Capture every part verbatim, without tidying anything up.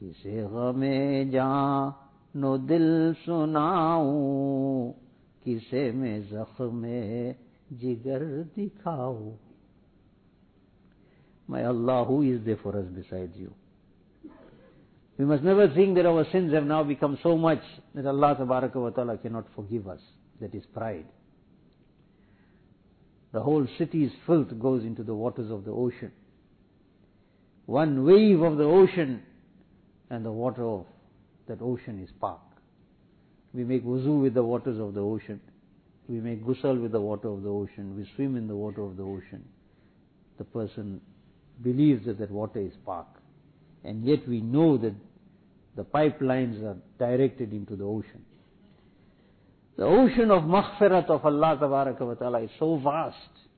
किसे गमे जानो दिल सुनाऊं, किसे में ज़ख्मे जिगर दिखाऊं. My Allah, who is there for us besides you? We must never think that our sins have now become so much that Allah Tabaraka wa Ta'ala cannot forgive us. That is pride. The whole city's filth goes into the waters of the ocean. One wave of the ocean and the water of that ocean is pak. We make wuzu with the waters of the ocean. We make ghusl with the water of the ocean. We swim in the water of the ocean. The person believes that that water is pak. And yet we know that the pipelines are directed into the ocean. The ocean of maghfirat of Allah Tabaraka wa Ta'ala is so vast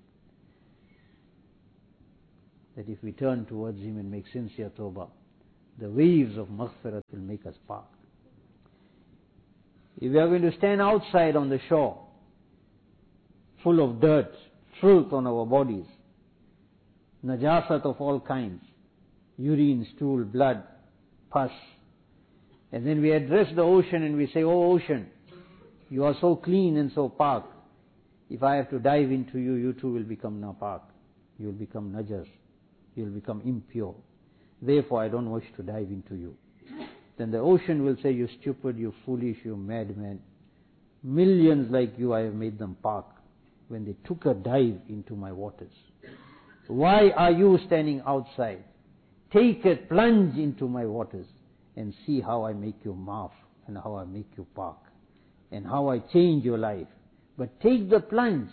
that if we turn towards Him and make sincere tawbah, the waves of maghfirat will make us pak. If we are going to stand outside on the shore, full of dirt, filth on our bodies, najasat of all kinds, urine, stool, blood, pus, and then we address the ocean and we say, "Oh ocean, you are so clean and so pak. If I have to dive into you, you too will become napak. You will become najas. You will become impure. Therefore I don't wish to dive into you." Then the ocean will say, "You stupid, you foolish, you madman. Millions like you, I have made them pak when they took a dive into my waters. Why are you standing outside? Take a plunge into my waters and see how I make you maaf and how I make you pak and how I change your life. But take the plunge."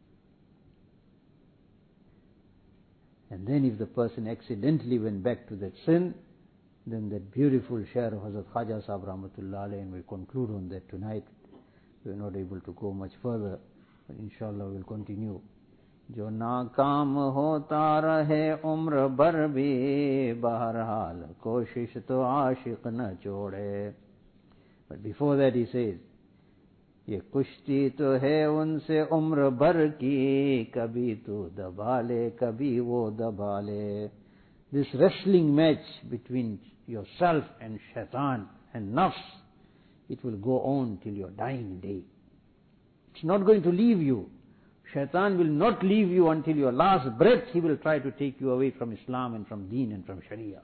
And then if the person accidentally went back to that sin, then that beautiful share of Hazrat Khaja Sahib Rahmatullah Alayhi, and we conclude on that tonight. We are not able to go much further, but inshallah we'll continue. जो नाकाम होता रहे उम्र भर भी बहरहाल कोशिश तो आशिक न छोड़े. But before that he says, ये कुश्ती तो है उनसे उम्र भर की, कभी तू दबा ले कभी वो दबा ले. This wrestling match between yourself and shaitan and nafs, it will go on till your dying day. It's not going to leave you. Shaitan will not leave you until your last breath. He will try to take you away from Islam and from Deen and from Sharia.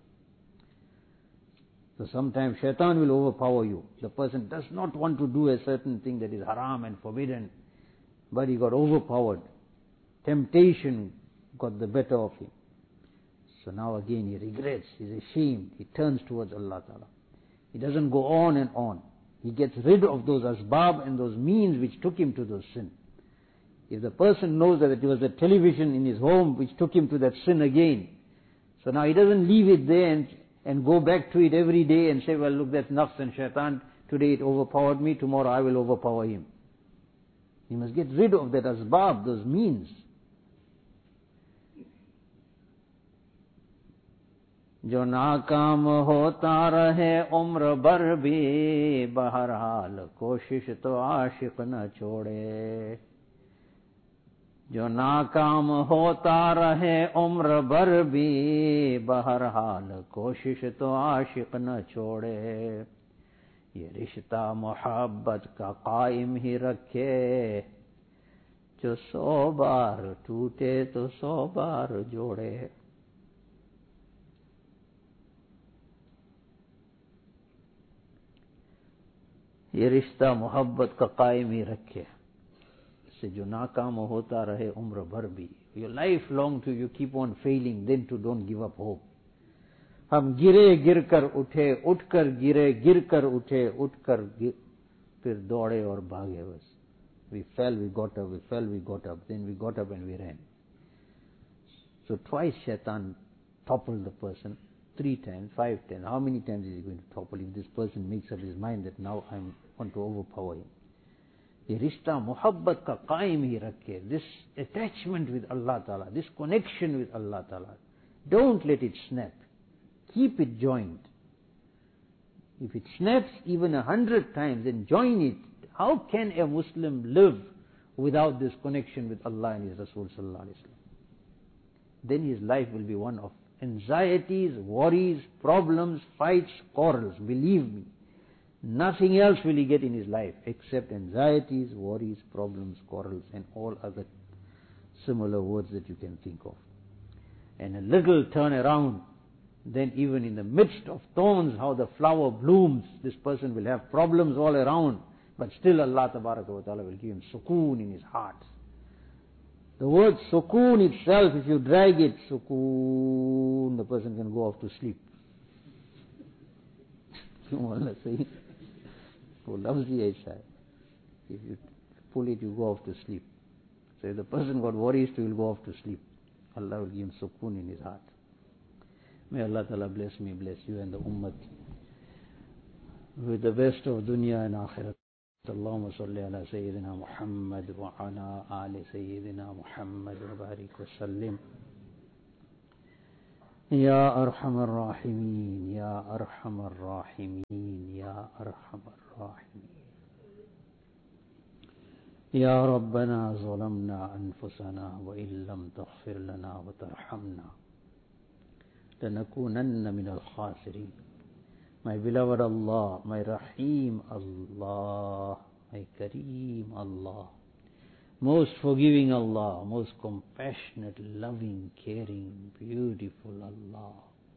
So sometimes shaitan will overpower you. The person does not want to do a certain thing that is haram and forbidden, but he got overpowered. Temptation got the better of him. So now again he regrets, he's ashamed, he turns towards Allah Ta'ala. He doesn't go on and on. He gets rid of those asbab and those means which took him to those sin. If the person knows that it was the television in his home which took him to that sin again, so now he doesn't leave it there and, and go back to it every day and say, well look, that's nafs and shaitan, today it overpowered me, tomorrow I will overpower him. He must get rid of that asbab, those means. जो नाकाम होता रहे उम्र भर भी बहरहाल कोशिश तो आशिक न छोड़े. जो नाकाम होता रहे उम्र भर भी बहरहाल कोशिश तो आशिक न छोड़े. ये रिश्ता मोहब्बत का कायम ही रखे, जो सौ बार टूटे तो सौ बार जोड़े. ये रिश्ता मोहब्बत का कायम ही रखे, से जो नाकाम होता रहे उम्र भर भी. Your life long to you keep on failing, then to don't give up hope. हम गिरे गिर कर उठे, उठकर गिरे, गिर कर उठे, उठकर फिर दौड़े और भागे बस. We fell, we got up, we fell, we got up, then we got up and we ran. So twice shaitan toppled the person, three times, five times. How many times is he going to topple if this person makes up his mind that now I want to overpower him? ये रिश्ता मोहब्बत का कायम ही रखे. This attachment with Allah Ta'ala, this connection with Allah Ta'ala, don't let it snap. Keep it joined. If it snaps even a hundred times, then join it. How can a Muslim live without this connection with Allah and His Rasul Sallallahu Alaihi Wasallam? Then his life will be one of Anxieties, worries, problems, fights, quarrels. Believe me, nothing else will he get in his life except anxieties, worries, problems, quarrels, and all other similar words that you can think of. And a little turn around, then even in the midst of thorns, how the flower blooms, this person will have problems all around, but still Allah Tabaraka wa Ta'ala will give him sukoon in his heart. The word sukoon itself, if you drag it, sukoon, the person can go off to sleep. Allah says, oh, lafzi aisa hai. If you pull it, you go off to sleep. So if the person got worries, he will go off to sleep. Allah will give him sukoon in his heart. May Allah Ta'ala bless me, bless you and the ummah with the best of dunya and akhirat. Allahumma salli ala Sayyidina Muhammad wa ala ali Sayyidina Muhammad wa barik wa sallim. Ya Arhamar Rahimin, Ya Arhamar Rahimin, Ya Arhamar Rahimin. Ya Rabbana zalamna anfusana wa illam taghfir lana wa tarhamna lanakunanna min al-khasirin. My beloved Allah, my Rahim Allah, my Kareem Allah, most forgiving Allah, most compassionate, loving, caring, beautiful Allah.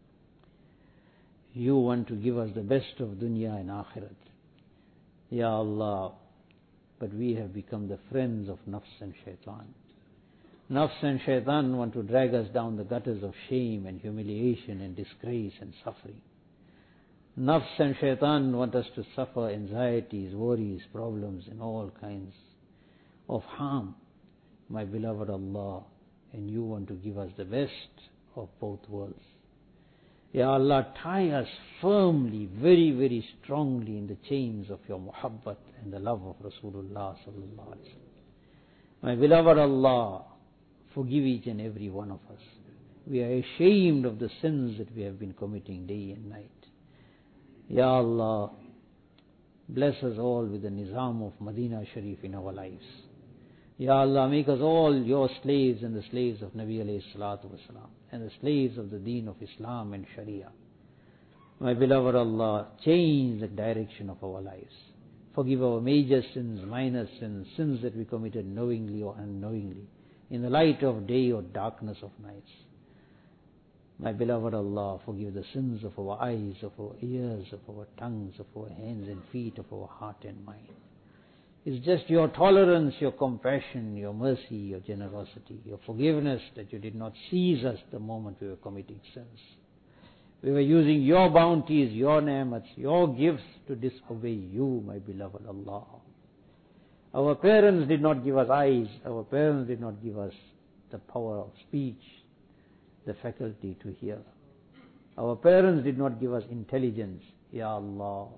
You want to give us the best of dunya and akhirat. Ya Allah, but we have become the friends of nafs and shaitan. Nafs and shaitan want to drag us down the gutters of shame and humiliation and disgrace and suffering. Nafs and shaitan want us to suffer anxieties, worries, problems, and all kinds of harm, my beloved Allah, and you want to give us the best of both worlds. Ya Allah, tie us firmly, very, very strongly in the chains of your muhabbat and the love of Rasulullah sallallahu alaihi wasallam. My beloved Allah, forgive each and every one of us. We are ashamed of the sins that we have been committing day and night. Ya Allah, bless us all with the nizam of Medina Sharif in our lives. Ya Allah, make us all your slaves and the slaves of Nabi alayhi salatu wasalam, and the slaves of the deen of Islam and Sharia. My beloved Allah, change the direction of our lives. Forgive our major sins, minor sins, sins that we committed knowingly or unknowingly, in the light of day or darkness of nights. My beloved Allah, forgive the sins of our eyes, of our ears, of our tongues, of our hands and feet, of our heart and mind. It's just your tolerance, your compassion, your mercy, your generosity, your forgiveness that you did not seize us the moment we were committing sins. We were using your bounties, your ni'mats, your gifts to disobey you, my beloved Allah. Our parents did not give us eyes, our parents did not give us the power of speech, the faculty to hear. Our parents did not give us intelligence. Ya Allah,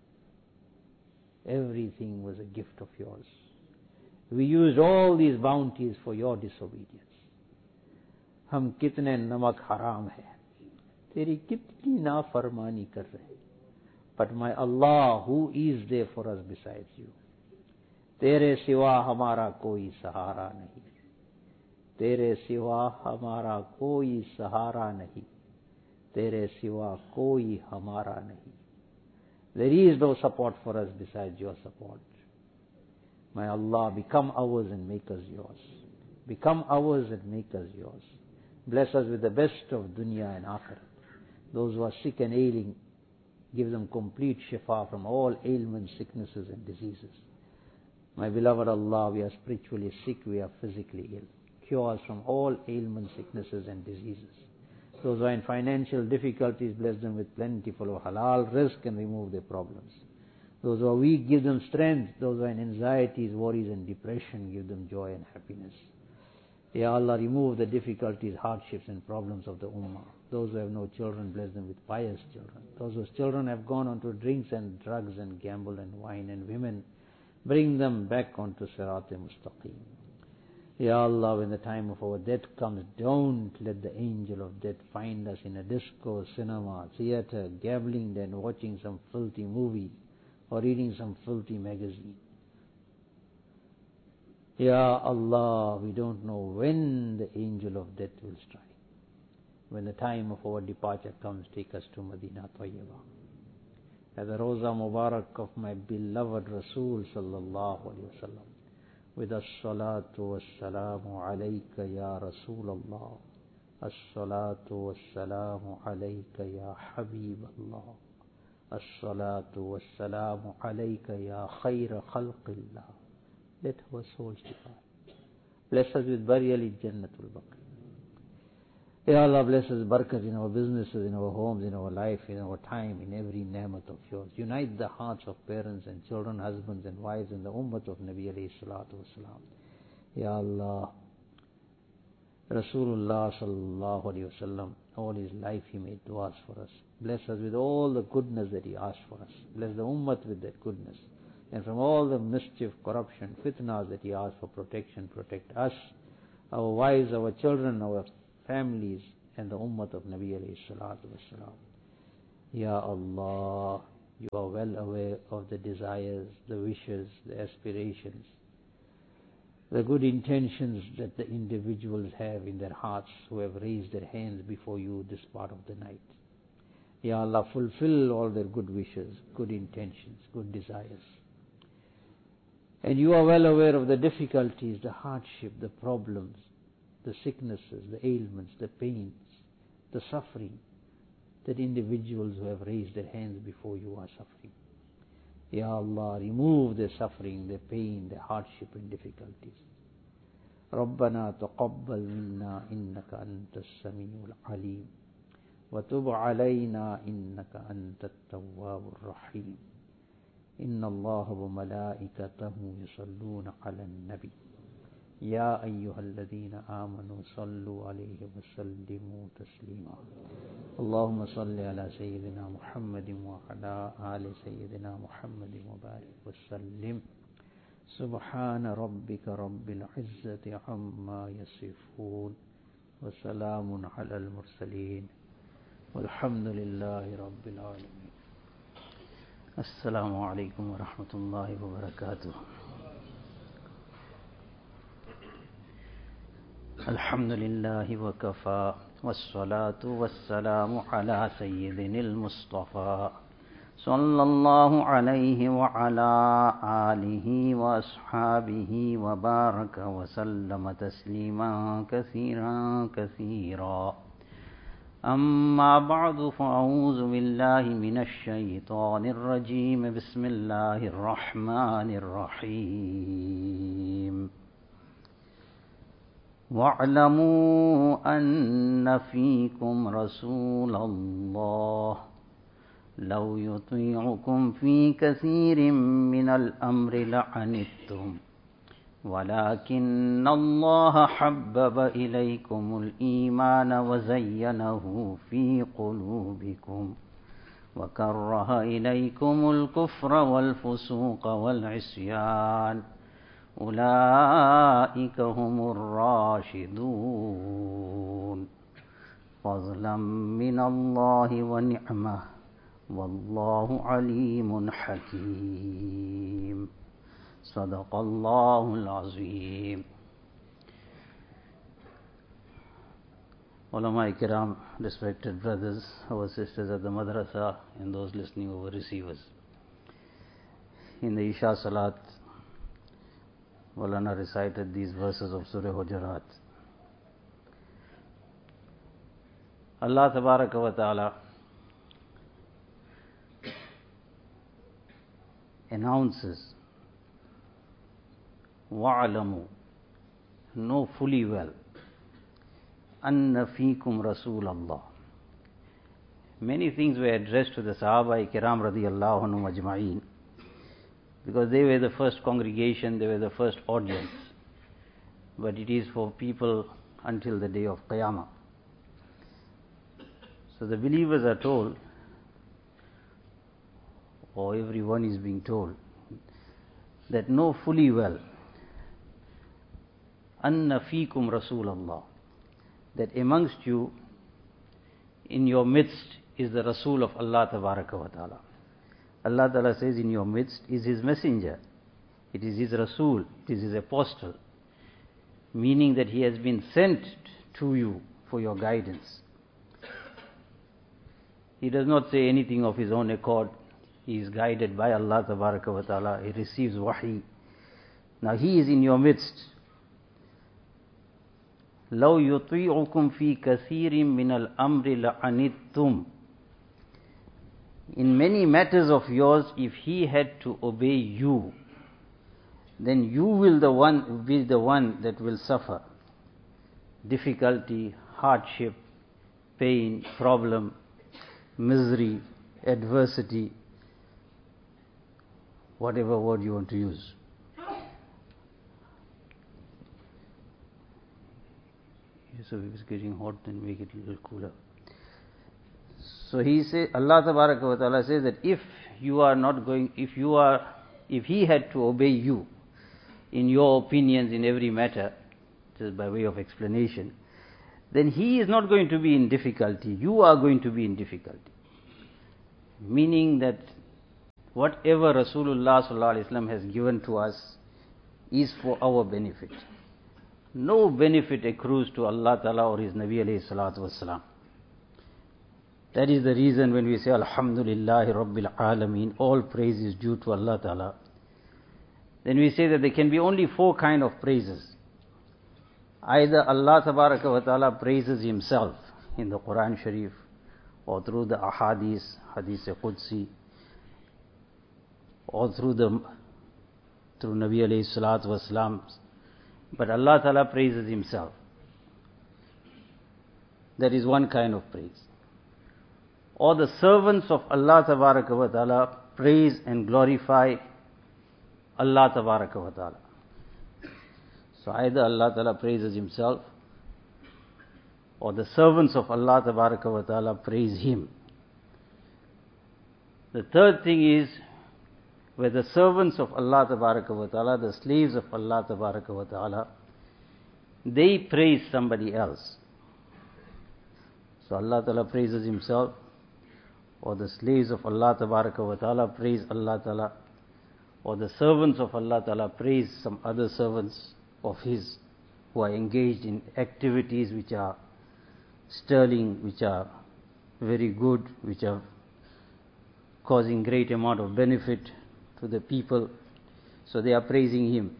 everything was a gift of yours. We used all these bounties for your disobedience. Hum kitne namak haram hai, teri kitni nafarmani kar rahe. But my Allah, who is there for us besides you? Tere siwa hamara koi sahara nahi. तेरे सिवा हमारा कोई सहारा नहीं, तेरे सिवा कोई हमारा नहीं. There is no support for us besides your support. May Allah become ours and make us yours. Become ours and make us yours. Bless us with the best of dunya and akhirat. Those who are sick and ailing, give them complete shifa from all ailments, sicknesses and diseases. My beloved Allah, we are spiritually sick, we are physically ill. Cure us from all ailments, sicknesses and diseases. Those who are in financial difficulties, bless them with plentiful of halal rizq and remove their problems. Those who are weak, give them strength. Those who are in anxieties, worries and depression, give them joy and happiness. Ya Allah, remove the difficulties, hardships and problems of the ummah. Those who have no children, bless them with pious children. Those whose children have gone on to drinks and drugs and gamble and wine and women, bring them back onto Sirat-e-Mustaqim. Ya Allah, when the time of our death comes, don't let the angel of death find us in a disco, cinema, theater, gambling and watching some filthy movie or reading some filthy magazine. Ya Allah, we don't know when the angel of death will strike. when the time of our departure comes, take us to Medina Tayyibah. At the Roza Mubarak of my beloved Rasul sallallahu alayhi wa sallam, with as-salatu was-salamu alayka ya Rasulallah, as-salatu was-salamu alayka ya Habiballah, as-salatu was-salamu alayka ya khayra khalqillah. Let our souls depart. Bless us with burial in Jannatul Baqi. Ya Allah, bless us barakat in our businesses, in our homes, in our life, in our time, in every ni'mat of yours. Unite the hearts of parents and children, husbands and wives in the ummah of Nabi alayhi salatu wasalam. Ya Allah, Rasulullah sallallahu alayhi wasallam, all his life he made du'as for us. Bless us with all the goodness that he asked for us. Bless the ummah with that goodness. And from all the mischief, corruption, fitnas that he asked for protection, protect us, our wives, our children, our families, and the ummah of Nabi alayhi salatu wasalam. Ya Allah, you are well aware of the desires, the wishes, the aspirations, the good intentions that the individuals have in their hearts who have raised their hands before you this part of the night. Ya Allah, fulfill all their good wishes, good intentions, good desires. And you are well aware of the difficulties, the hardship, the problems, the sicknesses, the ailments, the pains, the suffering that individuals who have raised their hands before you are suffering. Ya Allah, remove their suffering, their pain, their hardship and difficulties. ربنا تقبل منا إنك أنت السميع العليم وتب علينا إنك أنت التواب الرحيم إن الله وملائكته يصلون على النبي يا أيها الذين آمنوا صلوا عليه وسلموا تسليما اللهم صل على سيدنا محمد وعلى آل سيدنا محمد وبارك وسلم سبحان ربك رب العزة عما يصفون وسلام على المرسلين والحمد لله رب العالمين. السلام عليكم ورحمة الله وبركاته. الحمد لله وكفى والصلاة والسلام على سيدنا المصطفى صلى الله عليه وعلى آله وأصحابه وبارك وسلم تسليما كثيرا كثيرا. أما بعد فأعوذ بالله من الشيطان الرجيم بسم الله الرحمن الرحيم. واعلموا أن فيكم رسول الله لو يطيعكم في كثير من الأمر لعنتم ولكن الله حبب إليكم الإيمان وزينه في قلوبكم وكره إليكم الكفر والفسوق والعصيان أولئك هم الراشدون فضلا من الله ونعمة والله عليم حكيم. صدق الله العظيم. Ulama Kiram, respected brothers, our sisters at the madrasa, and those listening over receivers. In the Isha Salat, Maulana recited these verses of Surah Hujurat. Allah Tabaraka wa Ta'ala announces, wa'alamu, know fully well, anna feekum Rasulallah. Many things were addressed to the Sahaba Kiram radiyallahu anhum ajma'een, because they were the first congregation, they were the first audience. But it is for people until the day of Qiyamah. So the believers are told, or everyone is being told, that know fully well, anna feekum Rasulallah, that amongst you, in your midst, is the Rasul of Allah Tabaraka wa Ta'ala. Allah Ta'ala says, in your midst is His messenger, it is His Rasul, it is His apostle, meaning that He has been sent to you for your guidance. He does not say anything of his own accord. He is guided by Allah Tabaraka wa Ta'ala. He receives wahi. Now he is in your midst. لَوْ يُطِيعُكُمْ فِي كَثِيرٍ مِّنَ الْأَمْرِ لَعَنِتُّمْ. In many matters of yours, if he had to obey you, then you will the one be the one that will suffer difficulty, hardship, pain, problem, misery, adversity, whatever word you want to use. So if it's getting hot, then make it a little cooler. So he says, Allah Tabaraka wa Ta'ala says that if you are not going, if you are, if he had to obey you in your opinions in every matter, just by way of explanation, then he is not going to be in difficulty. You are going to be in difficulty. Meaning that whatever Rasulullah Sallallahu Alaihi Wasallam has given to us is for our benefit. No benefit accrues to Allah Ta'ala or His Nabi Alayhi Salatu Wasalam. That is the reason when we say Alhamdulillahi Rabbil Alameen, all praise is due to Allah Ta'ala. Then we say that there can be only four kind of praises. Either Allah Tabaraka wa Ta'ala praises Himself in the Quran Sharif, or through the Ahadith, Hadith Qudsi, or through the through Nabi Alayhi Salatu Wasalam. But Allah Ta'ala praises Himself. That is one kind of praise. Or the servants of Allah Tabaraka wa Ta'ala praise and glorify Allah Tabaraka wa Ta'ala. So either Allah Ta'ala praises Himself, or the servants of Allah Tabaraka wa Ta'ala praise Him. The third thing is, where the servants of Allah Tabaraka wa Ta'ala, the slaves of Allah Tabaraka wa Ta'ala, they praise somebody else. So Allah Ta'ala praises Himself, or the slaves of Allah Tabaraka wa Ta'ala praise Allah Ta'ala, or the servants of Allah Ta'ala praise some other servants of His who are engaged in activities which are sterling, which are very good, which are causing great amount of benefit to the people. So they are praising Him.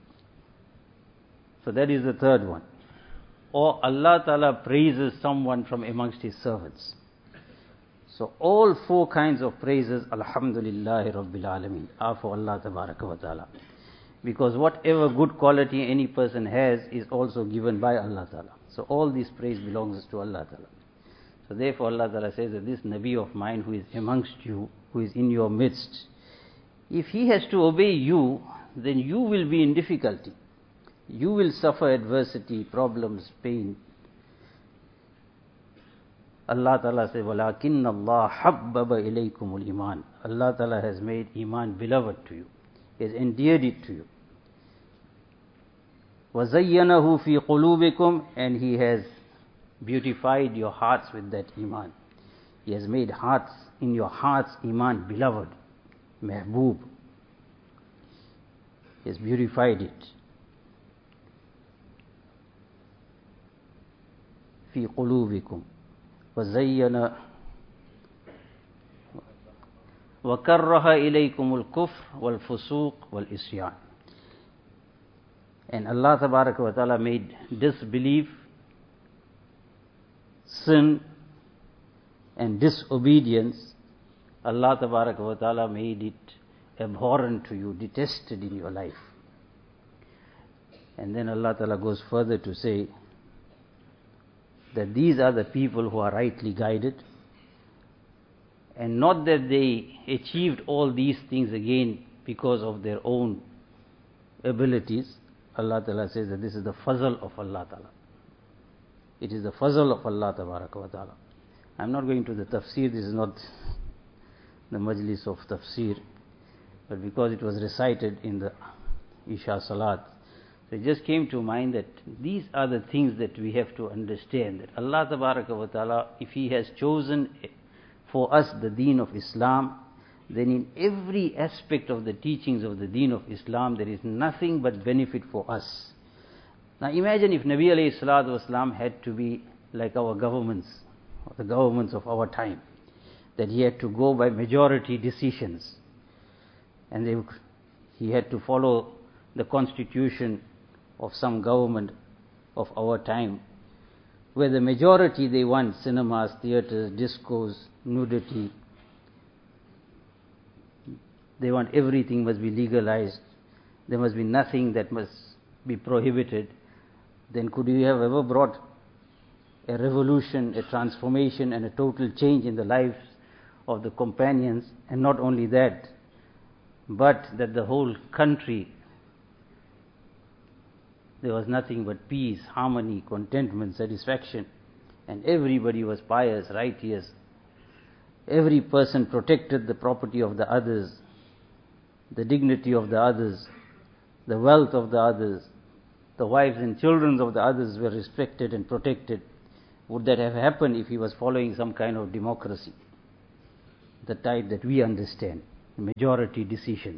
So that is the third one. Or Allah Ta'ala praises someone from amongst His servants. So all four kinds of praises, Alhamdulillahi Rabbil Alameen, are for Allah Tabaraka wa Ta'ala. Because whatever good quality any person has is also given by Allah Ta'ala. So all this praise belongs to Allah Ta'ala. So therefore Allah Ta'ala says that this Nabi of mine who is amongst you, who is in your midst, if he has to obey you, then you will be in difficulty. You will suffer adversity, problems, pain. Allah Ta'ala says, وَلَكِنَّ اللَّهَ حَبَّبَ إِلَيْكُمُ الْإِيمَانِ. Allah Ta'ala has made Iman beloved to you. He has endeared it to you. وَزَيَّنَهُ فِي قُلُوبِكُمْ. And He has beautified your hearts with that Iman. He has made hearts, in your hearts, Iman beloved, Mehboob. He has beautified it. فِي قُلُوبِكُمْ. وَزَيَّنَ وَكَرَّهَ إِلَيْكُمُ الْكُفْرَ وَالْفُسُوقَ وَالْإِسْيَانَ. And Allah Tabaraka wa Ta'ala made disbelief, sin and disobedience, Allah Tabaraka wa Ta'ala made it abhorrent to you, detested in your life. And then Allah Ta'ala goes further to say that these are the people who are rightly guided, and not that they achieved all these things again because of their own abilities. Allah Ta'ala says that this is the fazl of Allah Ta'ala. It is the fazl of Allah Tabaraka wa Ta'ala. I'm not going to the tafsir, this is not the majlis of tafsir, but because it was recited in the Isha Salat, so it just came to mind that these are the things that we have to understand, that Allah Tabaraka wa Ta'ala, if He has chosen for us the deen of Islam, then in every aspect of the teachings of the deen of Islam, there is nothing but benefit for us. Now imagine if Nabi alayhi salatu wasalam had to be like our governments, or the governments of our time, that he had to go by majority decisions. And they, he had to follow the constitution of some government of our time, where the majority, they want cinemas, theatres, discos, nudity. They want everything must be legalized. There must be nothing that must be prohibited. Then could you have ever brought a revolution, a transformation and a total change in the lives of the companions? And not only that, but that the whole country, there was nothing but peace, harmony, contentment, satisfaction, and everybody was pious, righteous. Every person protected the property of the others, the dignity of the others, the wealth of the others, the wives and children of the others were respected and protected. Would that have happened if he was following some kind of democracy, the type that we understand, majority decisions?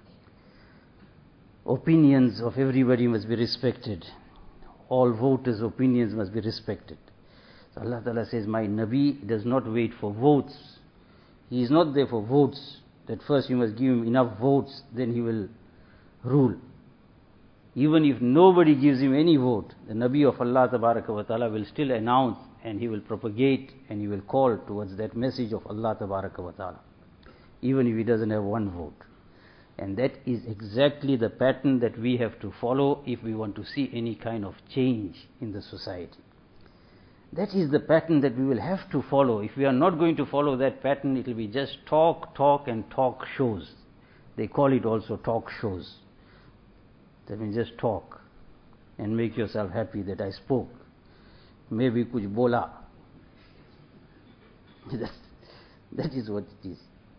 Opinions of everybody must be respected. All voters' opinions must be respected. So Allah Ta'ala says, my Nabi does not wait for votes. He is not there for votes, that first you must give him enough votes, then he will rule. Even if nobody gives him any vote, the Nabi of Allah Tabaraka wa Ta'ala will still announce, and he will propagate, and he will call towards that message of Allah Tabaraka wa Ta'ala, even if he doesn't have one vote. And that is exactly the pattern that we have to follow if we want to see any kind of change in the society. That is the pattern that we will have to follow. If we are not going to follow that pattern, it will be just talk, talk and talk shows. They call it also talk shows. That means just talk and make yourself happy that I spoke. Maybe kuch bola. That is what it is.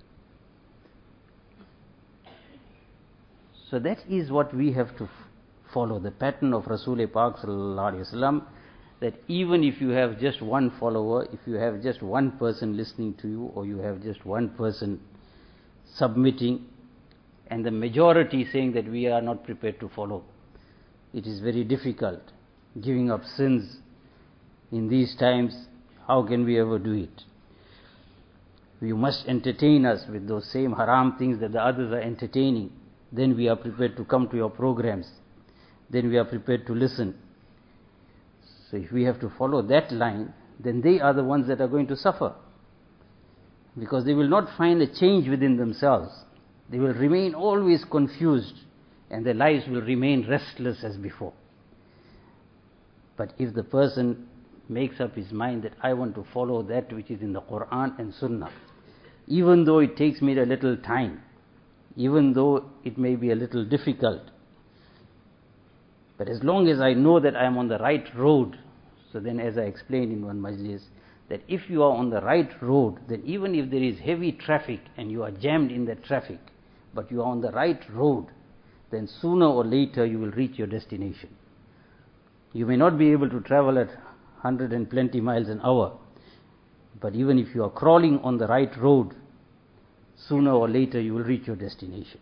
So that is what we have to follow, the pattern of Rasul Pak Sallallahu Alaihi Wasallam, that even if you have just one follower, if you have just one person listening to you, or you have just one person submitting, and the majority saying that we are not prepared to follow, it is very difficult. Giving up sins in these times, how can we ever do it? You must entertain us with those same haram things that the others are entertaining. Then we are prepared to come to your programs. Then we are prepared to listen. So if we have to follow that line, then they are the ones that are going to suffer. Because they will not find a change within themselves. They will remain always confused, and their lives will remain restless as before. But if the person makes up his mind that I want to follow that which is in the Quran and Sunnah, even though it takes me a little time, even though it may be a little difficult, but as long as I know that I am on the right road, so then as I explained in one majlis, that if you are on the right road, then even if there is heavy traffic and you are jammed in that traffic, but you are on the right road, then sooner or later you will reach your destination. You may not be able to travel at one hundred twenty miles an hour, but even if you are crawling on the right road, sooner or later you will reach your destination.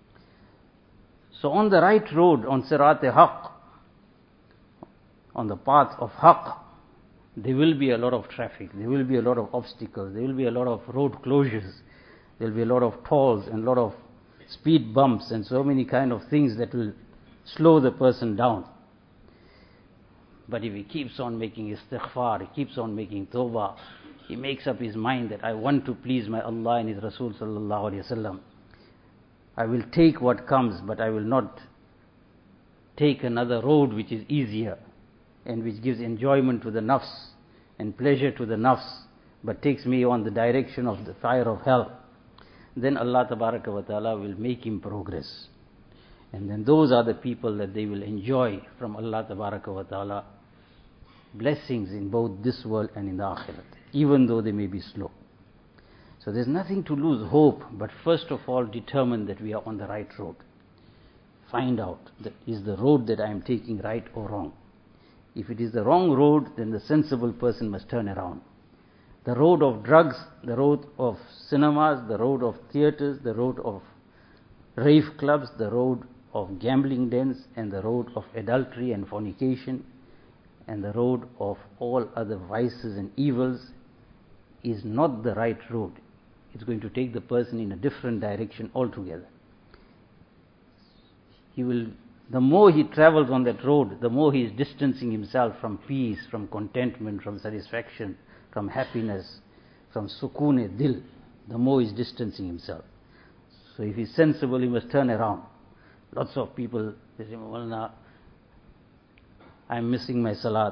So on the right road, on Sirat-e-Haq, on the path of Haq, there will be a lot of traffic, there will be a lot of obstacles, there will be a lot of road closures, there will be a lot of tolls and a lot of speed bumps and so many kind of things that will slow the person down. But if he keeps on making istighfar, he keeps on making tawbah, he makes up his mind that I want to please my Allah and His Rasul Sallallahu Alaihi Wasallam, I will take what comes, but I will not take another road which is easier and which gives enjoyment to the nafs and pleasure to the nafs, but takes me on the direction of the fire of hell. Then Allah Tabaraka wa Ta'ala will make him progress. And then those are the people that they will enjoy from Allah Tabaraka wa Ta'ala blessings in both this world and in the Akhirat, even though they may be slow. So there's nothing to lose hope, but first of all determine that we are on the right road. Find out, that is the road that I am taking right or wrong. If it is the wrong road, then the sensible person must turn around. The road of drugs, the road of cinemas, the road of theatres, the road of rave clubs, the road of gambling dens, and the road of adultery and fornication, and the road of all other vices and evils, is not the right road. It's going to take the person in a different direction altogether. He will, the more he travels on that road, the more he is distancing himself from peace, from contentment, from satisfaction, from happiness, from sukoon-e-dil, the more he is distancing himself. So if he is sensible, he must turn around. Lots of people, they say, Mawlana, I am missing my salat.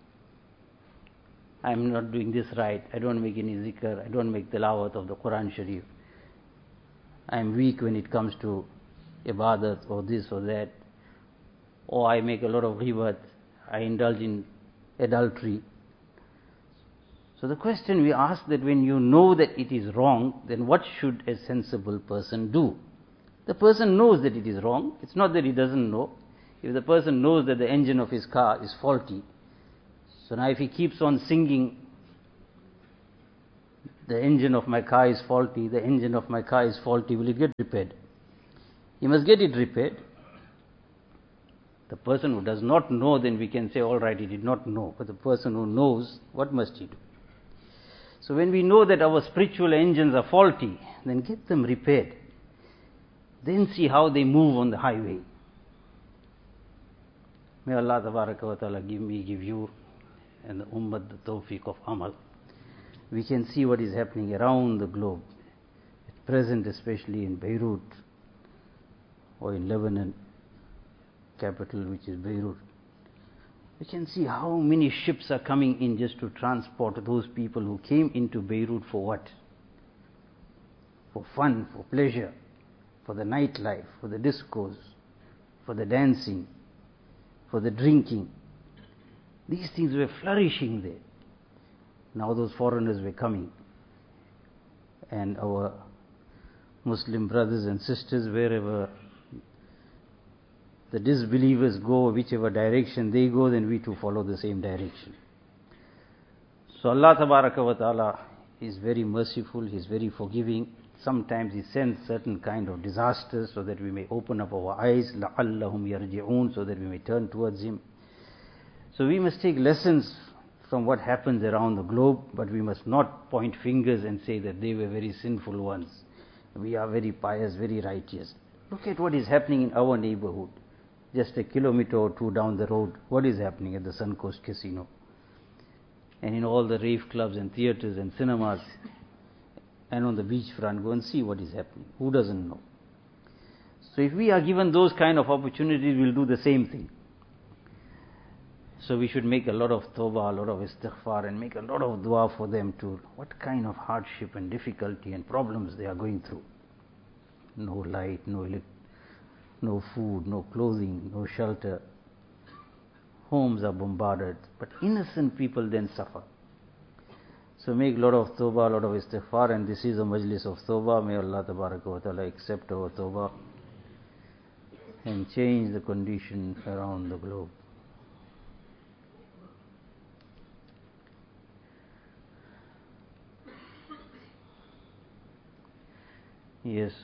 I am not doing this right. I don't make any zikr. I don't make tilawat of the Quran Sharif. I am weak when it comes to ibadat or this or that. Or I make a lot of ghibat. I indulge in adultery. So the question we ask that when you know that it is wrong, then what should a sensible person do? The person knows that it is wrong. It's not that he doesn't know. If the person knows that the engine of his car is faulty, so now if he keeps on singing, the engine of my car is faulty, the engine of my car is faulty, will it get repaired? He must get it repaired. The person who does not know, then we can say, all right, he did not know. But the person who knows, what must he do? So when we know that our spiritual engines are faulty, then get them repaired. Then see how they move on the highway. May Allah Tabaraka wa Ta'ala give me, give you, and the Ummah the tawfiq of amal. We can see what is happening around the globe, at present especially in Beirut, or in Lebanon, capital which is Beirut. We can see how many ships are coming in just to transport those people who came into Beirut for what? For fun, for pleasure, for the nightlife, for the discourse, for the dancing, for the drinking. These things were flourishing there. Now those foreigners were coming. And our Muslim brothers and sisters, wherever the disbelievers go, whichever direction they go, then we too follow the same direction. So Allah Tabaraka wa Ta'ala is very merciful, He is very forgiving. Sometimes He sends certain kind of disasters so that we may open up our eyes, لَعَلَّهُمْ يَرْجِعُونَ, so that we may turn towards Him. So we must take lessons from what happens around the globe, but we must not point fingers and say that they were very sinful ones. We are very pious, very righteous. Look at what is happening in our neighborhood. Just a kilometer or two down the road, what is happening at the Suncoast Casino? And in all the rave clubs and theatres and cinemas, and on the beachfront, go and see what is happening. Who doesn't know? So if we are given those kind of opportunities, we'll do the same thing. So we should make a lot of tawbah, a lot of istighfar, and make a lot of dua for them too. What kind of hardship and difficulty and problems they are going through. No light, no electricity, no food, no clothing, no shelter. Homes are bombarded, but innocent people then suffer. So make a lot of tawbah, a lot of istighfar, and this is a majlis of tawbah. May Allah Tabaraka wa Ta'ala accept our tawbah and change the condition around the globe. Yes.